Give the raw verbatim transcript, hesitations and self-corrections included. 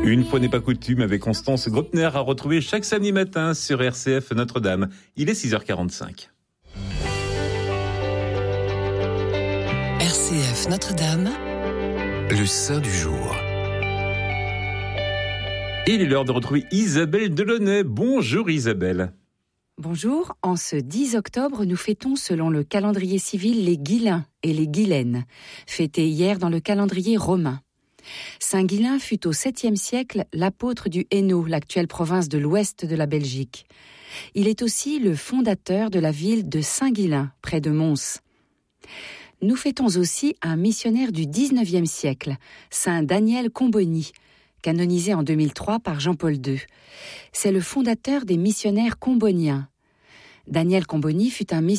Une fois n'est pas coutume, avec Constance Grotner à retrouver chaque samedi matin sur R C F Notre-Dame. Il est six heures quarante-cinq. R C F Notre-Dame, le saint du jour. Et il est l'heure de retrouver Isabelle Delaunay. Bonjour Isabelle. Bonjour, en ce dix octobre, nous fêtons selon le calendrier civil les Guilains et les Guilaines, fêtés hier dans le calendrier romain. Saint Guilain fut au septième siècle l'apôtre du Hainaut, l'actuelle province de l'ouest de la Belgique. Il est aussi le fondateur de la ville de Saint-Guilain, près de Mons. Nous fêtons aussi un missionnaire du dix-neuvième siècle, Saint Daniel Comboni, canonisé en deux mille trois par Jean-Paul deux. C'est le fondateur des missionnaires comboniens. Daniel Comboni fut un missionnaire